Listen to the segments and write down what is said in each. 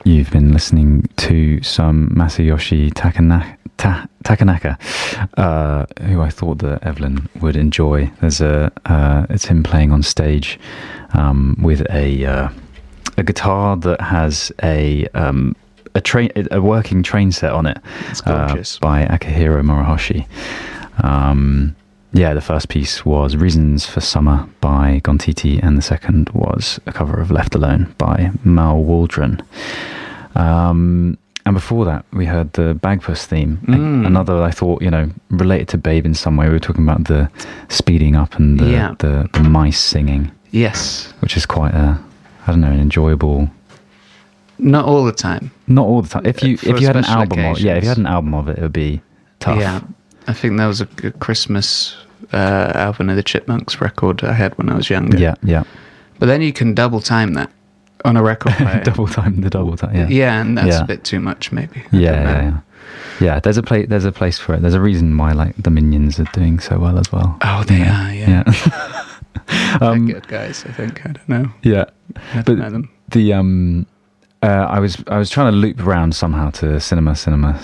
You've been listening to some Masayoshi Takanaka, who I thought that Evelyn would enjoy. It's him playing on stage with a guitar that has a working train set on it. It's gorgeous. By Akihiro Morohoshi. The first piece was Reasons for Summer by Gontiti, and the second was a cover of Left Alone by Mal Waldron. And before that, we heard the Bagpuss theme. Another, I thought, related to Babe in some way. We were talking about the speeding up and the mice singing. Yes. Which is quite an enjoyable... Not all the time. Not all the time. If you had an album of it, it would be tough. Yeah. I think that was a good Christmas Alvin and the Chipmunks record I had when I was younger. Yeah. But then you can double time that on a record player. double time. Yeah. Yeah, and that's a bit too much, maybe. Yeah. There's a place for it. There's a reason why, like, the Minions are doing so well as well. Oh, they are. Yeah. They're good guys, I think. I don't know. Yeah, I don't know them. I was trying to loop around somehow to cinema,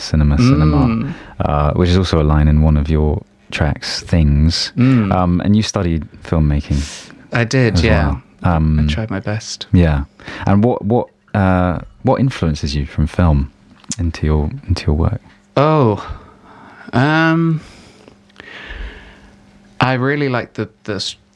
which is also a line in one of your tracks, Things. And you studied filmmaking. I did, yeah. Well. I tried my best. Yeah. And what influences you from film into your work? I really like the